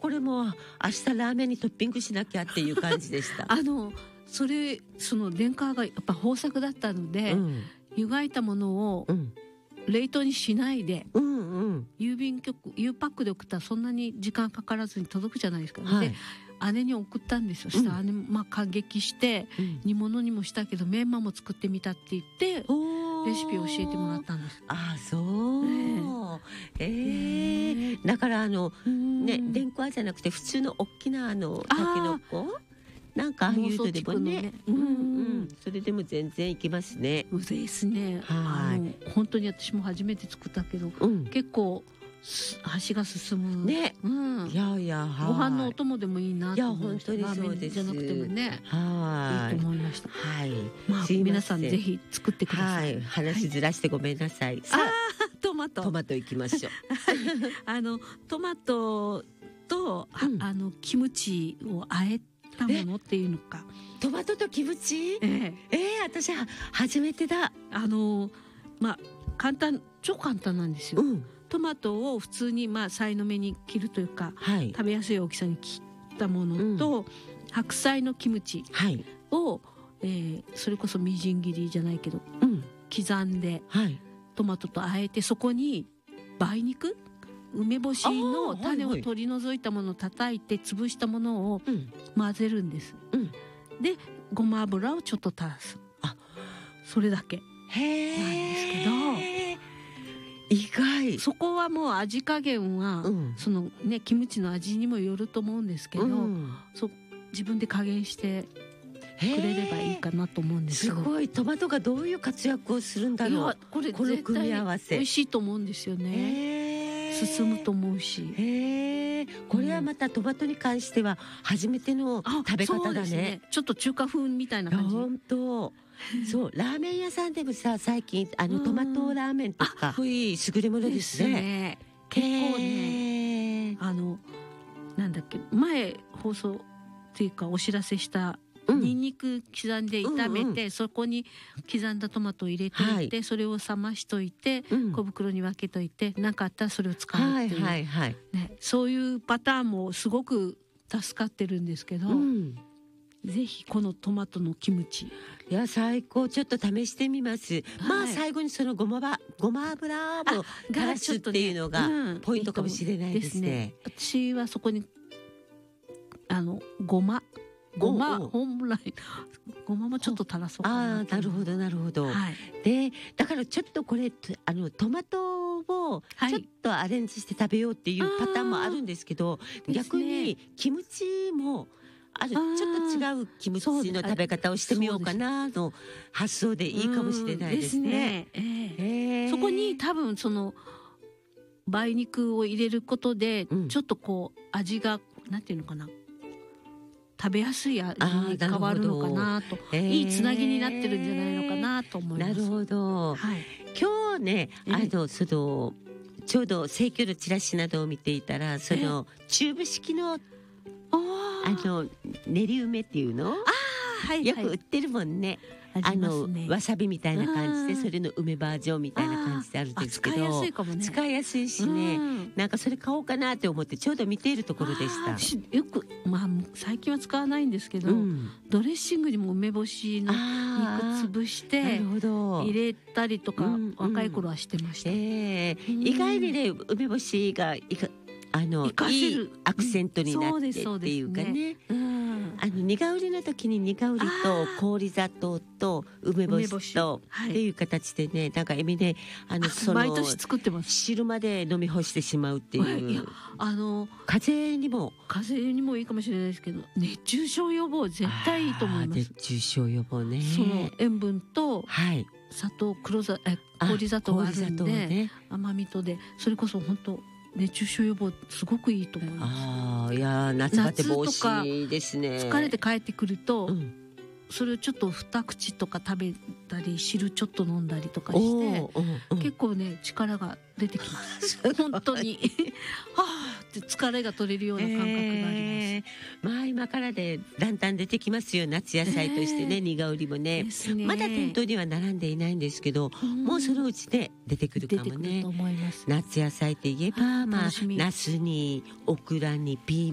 これも明日ラーメンにトッピングしなきゃっていう感じでしたその電化がやっぱ豊作だったので、湯がいたものを冷凍にしないで、郵パックで送ったらそんなに時間かからずに届くじゃないですか、で姉に送ったんですよ。そしたら姉も感激して、煮物にもしたけどメンマも作ってみたって言ってレシピを教えてもらったんです。 そう、だから電化じゃなくて普通の大きなたけのこなんかいうのでもね、それでも全然いきますね。 ですね。本当に私も初めて作ったけど、結構箸が進むね。いやいや、 ご飯のお供でもいいなと思いました。 いや本当にそうです。 ラーメンじゃなくてもね、いいと思いました。皆さんぜひ作ってください。 話ずらしてごめんなさい。トマトいきましょう。 トマトとキムチをあえたものっていうのか。 トマトとキムチ？私初めてだ。 超簡単なんですよ。トマトを普通にさいの目に切るというか、食べやすい大きさに切ったものと、白菜のキムチを、それこそみじん切りじゃないけど、刻んで、トマトとあえて、そこに梅肉、梅干しの種を取り除いたものを叩いて潰したものを混ぜるんです。でごま油をちょっと垂らす。それだけなんですけど、 意外。 そこはもう味加減は、そのねキムチの味にもよると思うんですけど、自分で加減してくれればいいかなと思うんですけど。 すごい。トマトがどういう活躍をするんだろう。 これこの組み合わせ美味しいと思うんですよね。進むと思うし。 これはまたトマトに関しては初めての食べ方だね。 ちょっと中華風みたいな感じ。 本当。そう、ラーメン屋さんでもさ、最近トマトラーメンとか優れものですね。 結構ね、なんだっけ、前放送っていうかお知らせしたニンニク刻んで炒めて、そこに刻んだトマトを入れておいて、それを冷ましといて、小袋に分けといて、何かあったらそれを使うっていう、そういうパターンもすごく助かってるんですけど、ぜひこのトマトのキムチ、 いや最高。ちょっと試してみます。最後にそのごま油を垂らすっていうのがポイントかもしれないですね。 私はそこにごま本来ごまもちょっと垂らそうかな。 なるほどなるほど。でだからちょっとこれトマトをちょっとアレンジして食べようっていうパターンもあるんですけど、逆にキムチもちょっと違うキムチの食べ方をしてみようかなの発想でいいかもしれないですね。 そこに多分その梅肉を入れることで、ちょっとこう味がなんていうのかな、食べやすい味に変わるのかなと、いいつなぎになってるんじゃないのかなと思います。 なるほど。今日ね、ちょうど生協のチラシなどを見ていたら、そのチューブ式の練り梅っていうのよく売ってるもんね。わさびみたいな感じで、それの梅バージョンみたいな感じであるんですけど、 使いやすいかもね。 使いやすいしね、なんかそれ買おうかなって思ってちょうど見ているところでした。 よく最近は使わないんですけど、ドレッシングにも梅干しの肉潰して入れたりとか、若い頃はしてました。 意外にね、梅干しがいいアクセントになってっていうかね。苦売りの時に苦売りと氷砂糖と梅干しとっていう形でね、なんかエミで毎年作ってます。 汁まで飲み干してしまうっていう。風邪にもいいかもしれないですけど、熱中症予防絶対いいと思います。 熱中症予防ね。 その塩分と砂糖、氷砂糖があるんで、甘みとで、それこそ本当熱中症予防すごくいいと思います。 いや夏バテ防止ですね。 疲れて帰ってくると、それをちょっと2口とか食べたり、汁ちょっと飲んだりとかして、結構ね力が出てきます。本当にはあって疲れが取れるような感覚があります。 今からでだんだん出てきますよ、夏野菜としてね。苦売りもね、まだ店頭には並んでいないんですけど、もうそのうちで出てくるかもね。夏野菜って言えばナスにオクラにピーマン